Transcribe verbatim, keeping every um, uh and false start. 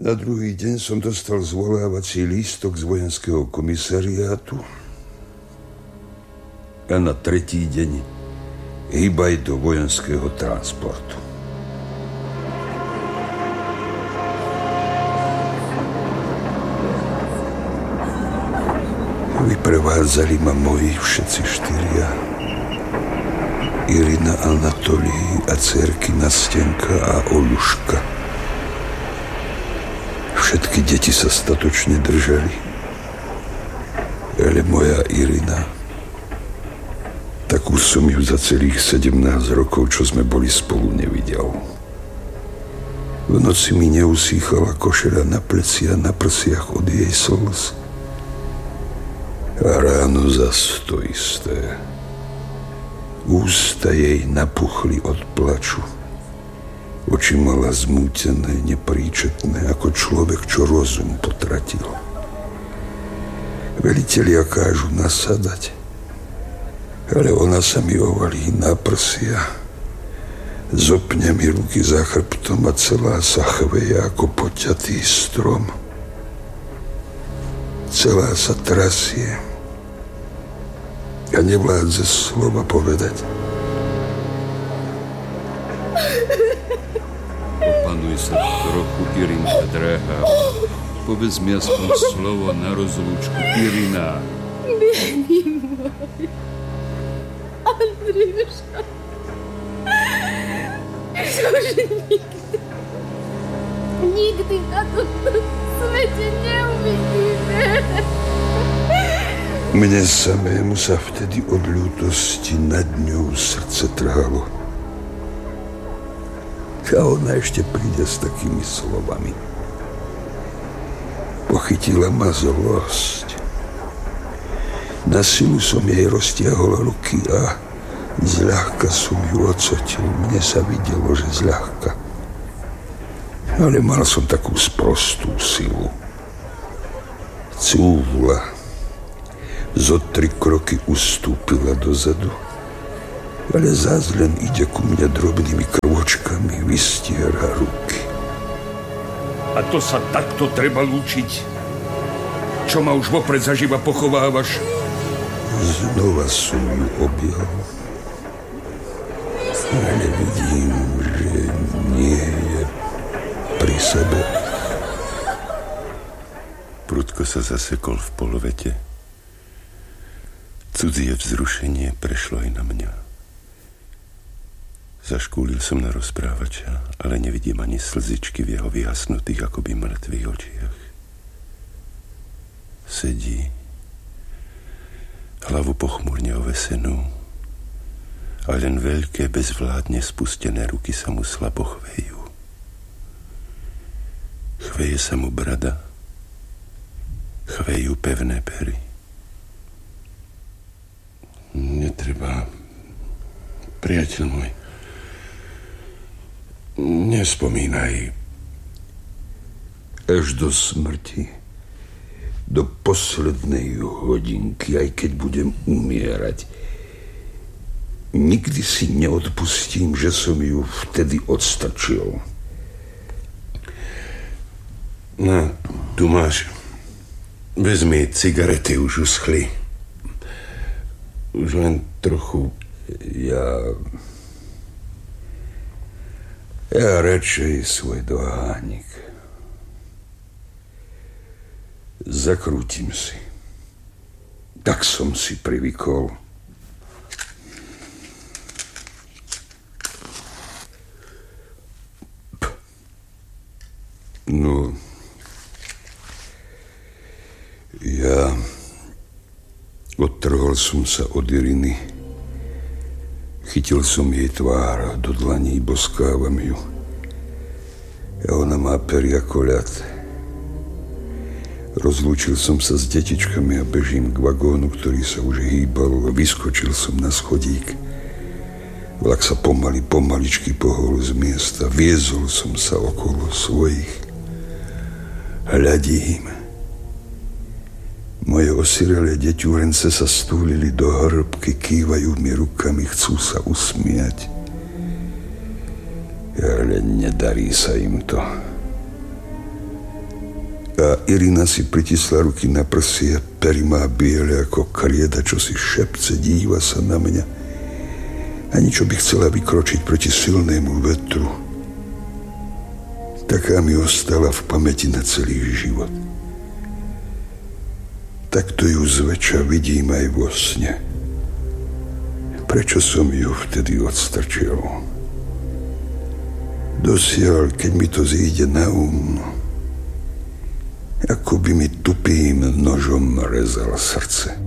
Na druhý deň som dostal zvolávací lístok z vojenského komisariátu a na tretí deň hýbaj do vojenského transportu. Vyprevádzali ma moji všetci štyria. Irina, Anatolij a dcerky Nastenka a Oluška. Všetky deti sa statočne držali. Ale moja Irina, takú som ju za celých sedemnásť rokov, čo sme boli spolu, nevidel. V noci mi neusýchala košera na pleci a na prsiach od jej slz. A ráno zas to isté. Ústa jej napuchli od plaču. Oči mala zmútené, nepríčetné, ako človek, čo rozum potratil. Velitelia kážu nasadať, ale ona sa mi ovalí na prsia, zopne mi ruky za chrbtom a celá sa chveje ako poťatý strom. Celá sa trasie a nevládze slova povedať. Opanuj sa trochu, Irinka drahá. Povedz mi aspoň slovo na rozlúčku, Irina. Bielý môj. Andriuška. Už nikdy, nikdy na tomto svete neuvidíme. Mne samému sa vtedy od ľútosti nad ňou srdce trhalo. A ona ešte príde s takými slovami. Pochytila ma zlosť. Na silu som jej roztiahol ruky a zľahka som ju ocotil. Mne sa videlo, že zľahka. Ale mal som takú sprostú silu. Cúvla. Zo tri kroky ustúpila dozadu. Ale zás len ide ku mne drobnými krôčkami, vystiera ruky. A to sa takto treba lúčiť? Čo ma už vopred zaživa pochovávaš? Znova som ju objal. Ale vidím, že nie je pri sebe. Prudko sa zasekol v polvete. Cudzie vzrušenie prešlo aj na mňa. Zaškúlil som na rozprávača, ale nevidím ani slzičky v jeho vyhasnutých akoby mŕtvych očiach. Sedí, hlavu pochmúrne ovesenú, a len veľké, bezvládne spustené ruky sa mu slabo chvejú. Chveje sa mu brada, chvejú pevné pery. Netreba, priateľ môj, nespomínaj. Až do smrti, do poslednej hodinky, aj keď budem umierať, nikdy si neodpustím, že som ju vtedy odstačil. No, tu máš. Vezmi, cigarety už uschli. Už len trochu. Ja... Ja radšej svoj dohánik. Zakrútim si. Tak som si privykol. No... Ja... Odtrhol som sa od Iriny. Chytil som jej tvár do dlaní, boskávam ju. A ona má pery ako ľad. Rozlúčil som sa s detičkami a bežím k vagónu, ktorý sa už hýbal. Vyskočil som na schodík. Vlak sa pomaly, pomaličky pohol z miesta. Viezol som sa okolo svojich. Hľadím. Moje osirelé deťúrence sa stúlili do hrbky, kývajú mi rukami, chcú sa usmiať. Ale nedarí sa im to. A Irina si pritisla ruky na prsie, pery má biele ako krieda, čo si šepce, díva sa na mňa. Ani čo by chcela vykročiť proti silnému vetru. Taká mi ostala v pamäti na celý život. Takto ju zväčša vidím aj vo sne. Prečo som ju vtedy odstrčil? Dosiaľ, keď mi to zíde na um, ako by mi tupým nožom rezal srdce.